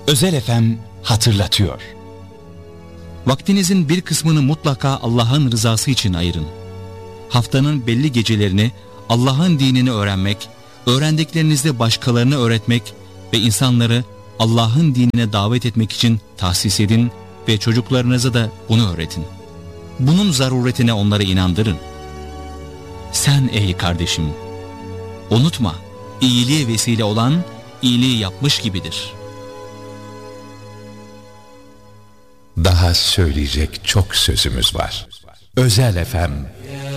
Özel FM hatırlatıyor. Vaktinizin bir kısmını mutlaka Allah'ın rızası için ayırın. Haftanın belli gecelerini Allah'ın dinini öğrenmek, öğrendiklerinizle başkalarına öğretmek ve insanları Allah'ın dinine davet etmek için tahsis edin ve çocuklarınıza da bunu öğretin. Bunun zaruretine onları inandırın. Sen ey kardeşim, unutma, iyiliğe vesile olan iyiliği yapmış gibidir. Daha söyleyecek çok sözümüz var. Özel FM